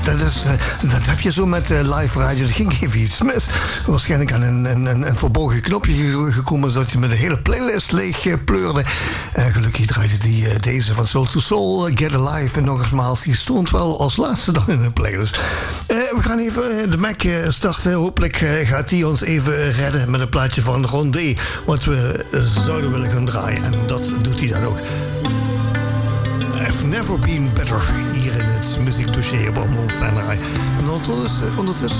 Dat heb je zo met live radio. Er ging even iets mis. Waarschijnlijk aan een verborgen knopje gekomen, zodat hij met de hele playlist leeg pleurde. Gelukkig draaide hij deze van Soul to Soul, Get Alive. En nogmaals, die stond wel als laatste dan in de playlist. We gaan even de Mac starten. Hopelijk gaat die ons even redden met een plaatje van Ron D. Wat we zouden willen gaan draaien. En dat doet hij dan ook. I've never been better hier in het muziekdossier op Omroep Venray. En ondertussen